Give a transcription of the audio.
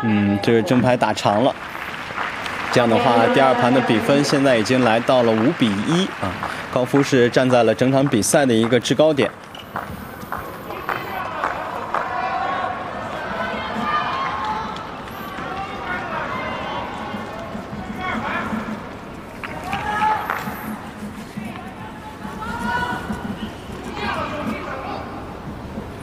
这个正牌打长了。这样的话，第二盘的比分现在已经来到了5-1啊。高夫是站在了整场比赛的一个制高点。